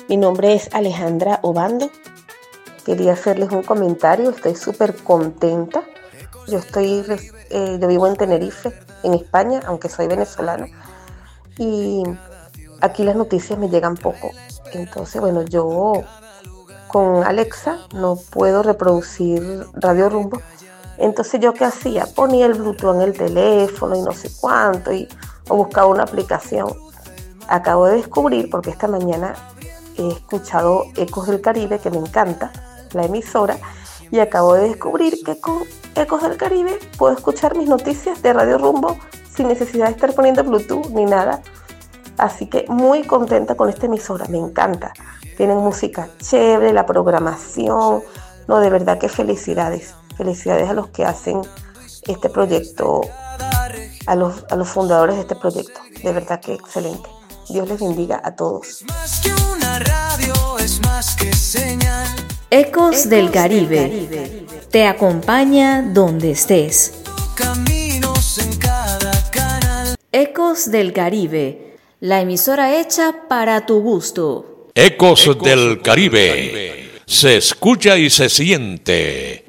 Mi nombre es Alejandra Obando. Quería hacerles un comentario, estoy súper contenta. Yo vivo en Tenerife, en España, aunque soy venezolana. Y aquí las noticias me llegan poco. Entonces, bueno, yo con Alexa no puedo reproducir Radio Rumbo. Entonces, ¿yo qué hacía? Ponía el Bluetooth en el teléfono y no sé cuánto, o buscaba una aplicación. Acabo de descubrir, porque esta mañana he escuchado Ecos del Caribe, que me encanta, la emisora, y acabo de descubrir que con Ecos del Caribe puedo escuchar mis noticias de Radio Rumbo sin necesidad de estar poniendo Bluetooth ni nada. Así que muy contenta con esta emisora, me encanta. Tienen música chévere, la programación. No, de verdad que felicidades. Felicidades a los que hacen este proyecto, a los fundadores de este proyecto. De verdad que excelente. Dios les bendiga a todos. Ecos del Caribe. Te acompaña donde estés. Ecos del Caribe, la emisora hecha para tu gusto. Ecos del Caribe. Se escucha y se siente